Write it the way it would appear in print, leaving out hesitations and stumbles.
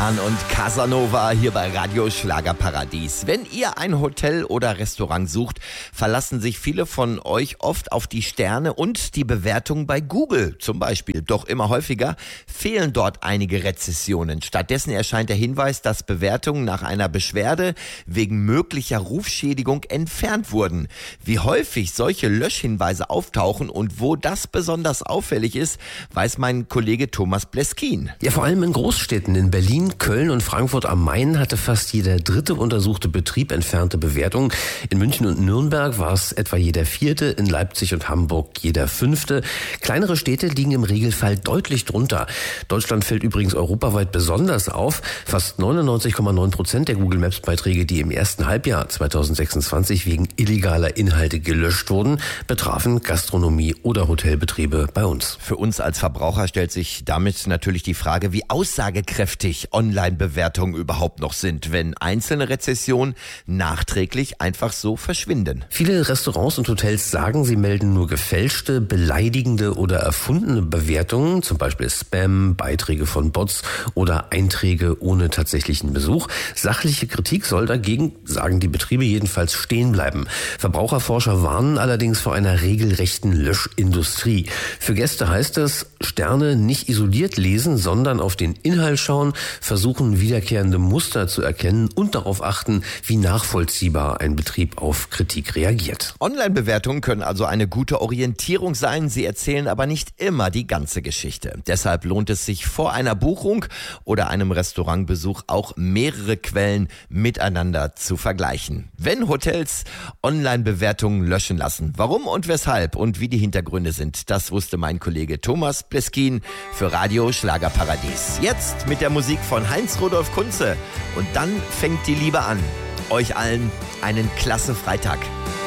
Kahn und Casanova hier bei Radio Schlagerparadies. Wenn ihr ein Hotel oder Restaurant sucht, verlassen sich viele von euch oft auf die Sterne und die Bewertung bei Google zum Beispiel. Doch immer häufiger fehlen dort einige Rezensionen. Stattdessen erscheint der Hinweis, dass Bewertungen nach einer Beschwerde wegen möglicher Rufschädigung entfernt wurden. Wie häufig solche Löschhinweise auftauchen und wo das besonders auffällig ist, weiß mein Kollege Thomas Pleskin. Ja, vor allem in Großstädten. In Berlin, Köln und Frankfurt am Main hatte fast jeder dritte untersuchte Betrieb entfernte Bewertungen. In München und Nürnberg war es etwa jeder vierte, in Leipzig und Hamburg jeder fünfte. Kleinere Städte liegen im Regelfall deutlich drunter. Deutschland fällt übrigens europaweit besonders auf. Fast 99,9% der Google Maps Beiträge, die im ersten Halbjahr 2026 wegen illegaler Inhalte gelöscht wurden, betrafen Gastronomie oder Hotelbetriebe bei uns. Für uns als Verbraucher stellt sich damit natürlich die Frage, wie aussagekräftig Online-Bewertungen überhaupt noch sind, wenn einzelne Rezensionen nachträglich einfach so verschwinden. Viele Restaurants und Hotels sagen, sie melden nur gefälschte, beleidigende oder erfundene Bewertungen, zum Beispiel Spam, Beiträge von Bots oder Einträge ohne tatsächlichen Besuch. Sachliche Kritik soll dagegen, sagen die Betriebe jedenfalls, stehen bleiben. Verbraucherforscher warnen allerdings vor einer regelrechten Löschindustrie. Für Gäste heißt es, Sterne nicht isoliert lesen, sondern auf den Inhalt schauen, versuchen wiederkehrende Muster zu erkennen und darauf achten, wie nachvollziehbar ein Betrieb auf Kritik reagiert. Online-Bewertungen können also eine gute Orientierung sein, sie erzählen aber nicht immer die ganze Geschichte. Deshalb lohnt es sich vor einer Buchung oder einem Restaurantbesuch auch mehrere Quellen miteinander zu vergleichen. Wenn Hotels Online-Bewertungen löschen lassen, warum und weshalb und wie die Hintergründe sind, das wusste mein Kollege Thomas Pleskin für Radio Schlagerparadies. Jetzt mit der Musik von Heinz-Rudolf Kunze und dann fängt die Liebe an. Euch allen einen klasse Freitag.